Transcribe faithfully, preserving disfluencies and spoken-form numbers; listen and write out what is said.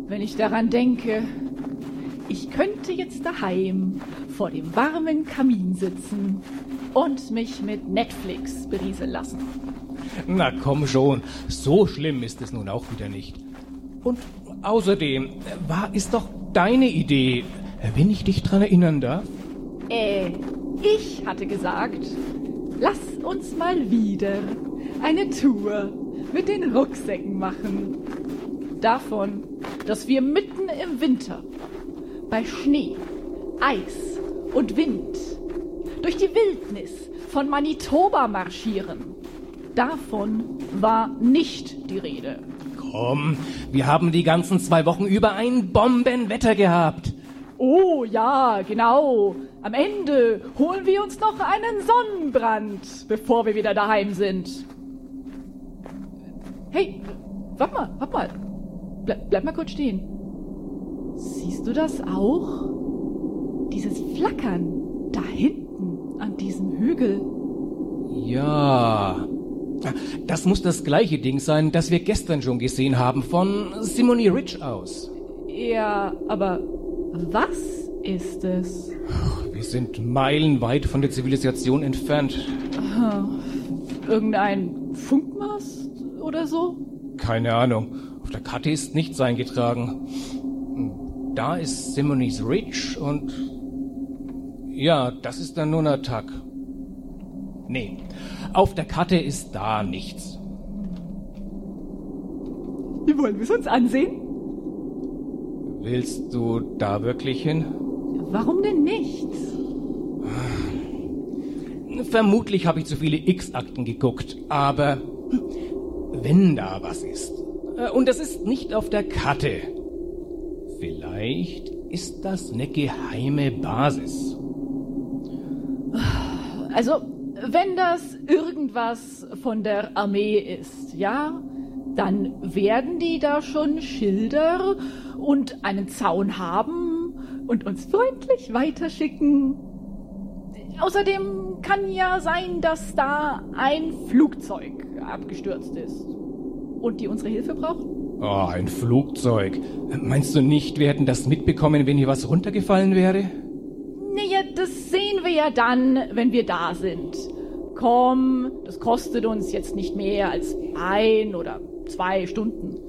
wenn ich daran denke. Ich könnte jetzt daheim vor dem warmen Kamin sitzen und mich mit Netflix berieseln lassen. Na komm schon, so schlimm ist es nun auch wieder nicht. Und außerdem, war es doch deine Idee, wenn ich dich dran erinnern darf? Äh, ich hatte gesagt, lass uns mal wieder eine Tour mit den Rucksäcken machen. Davon, dass wir mitten im Winter bei Schnee, Eis und Wind durch die Wildnis von Manitoba marschieren. Davon war nicht die Rede. Komm, wir haben die ganzen zwei Wochen über ein Bombenwetter gehabt. Oh ja, genau. Am Ende holen wir uns noch einen Sonnenbrand, bevor wir wieder daheim sind. Hey, warte mal, warte mal. Bleib, bleib mal kurz stehen. Siehst du das auch? Dieses Flackern da hinten an diesem Hügel. Ja, das muss das gleiche Ding sein, das wir gestern schon gesehen haben, von Simony Ridge aus. Ja, aber was ist es? Wir sind meilenweit von der Zivilisation entfernt. Aha. Irgendein Funkmast oder so? Keine Ahnung. Auf der Karte ist nichts eingetragen. Da ist Simony's Ridge und... ja, das ist der Nunatak. Nee, auf der Karte ist da nichts. Wie wollen wir es uns ansehen? Willst du da wirklich hin? Warum denn nicht? Vermutlich habe ich zu viele X-Akten geguckt, aber wenn da was ist, und das ist nicht auf der Karte, vielleicht ist das eine geheime Basis. Also, wenn das irgendwas von der Armee ist, ja, dann werden die da schon Schilder und einen Zaun haben und uns freundlich weiterschicken. Außerdem kann ja sein, dass da ein Flugzeug abgestürzt ist und die unsere Hilfe brauchen. Oh, ein Flugzeug. Meinst du nicht, wir hätten das mitbekommen, wenn hier was runtergefallen wäre? Naja, das sehen wir ja dann, wenn wir da sind. Komm, das kostet uns jetzt nicht mehr als ein oder zwei Stunden.